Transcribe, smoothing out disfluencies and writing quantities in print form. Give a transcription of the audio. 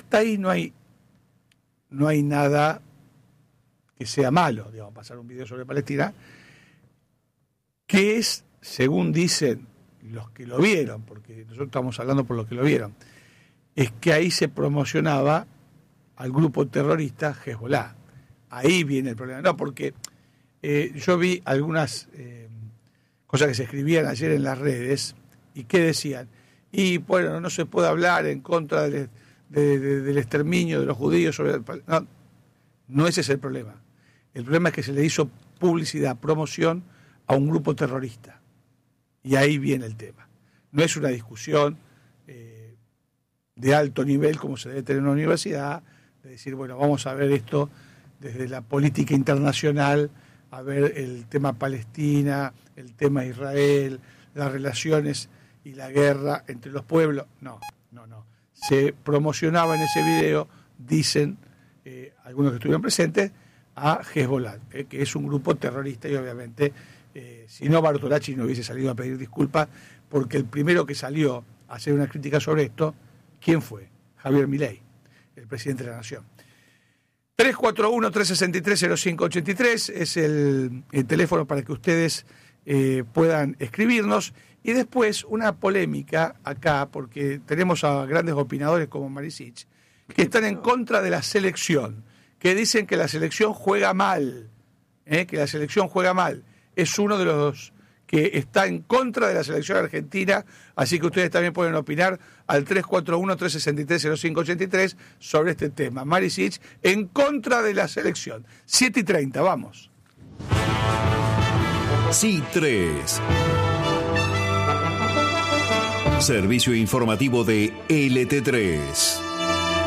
hasta ahí no hay nada que sea malo, digamos, pasar un video sobre Palestina, que es, según dicen los que lo vieron, porque nosotros estamos hablando por los que lo vieron, es que ahí se promocionaba al grupo terrorista Hezbollah. Ahí viene el problema. No, porque yo vi algunas cosas que se escribían ayer en las redes y que decían, y bueno, no se puede hablar en contra del exterminio de los judíos. No ese es el problema. El problema es que se le hizo publicidad, promoción a un grupo terrorista. Y ahí viene el tema. No es una discusión de alto nivel como se debe tener en una universidad, de decir, bueno, vamos a ver esto desde la política internacional, a ver el tema Palestina, el tema Israel, las relaciones y la guerra entre los pueblos. No. Se promocionaba en ese video, dicen algunos que estuvieron presentes, a Hezbollah, que es un grupo terrorista, y obviamente si no, Bartolacci no hubiese salido a pedir disculpas, porque el primero que salió a hacer una crítica sobre esto, ¿quién fue? Javier Milei, el presidente de la Nación. 341-363-0583 es el teléfono para que ustedes puedan escribirnos. Y después una polémica acá, porque tenemos a grandes opinadores como Marisich, que están en contra de la selección, que dicen que la selección juega mal, que la selección juega mal. Es uno de los que está en contra de la selección argentina, así que ustedes también pueden opinar al 341-363-0583 sobre este tema. Marisich en contra de la selección. 7:30, vamos. Sí, 3. Servicio informativo de LT3.